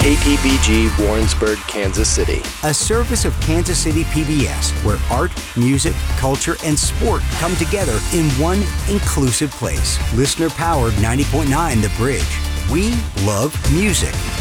KPBG Warrensburg, Kansas City. A service of Kansas City PBS, where art, music, culture, and sport come together in one inclusive place. Listener-powered 90.9 The Bridge. We love music.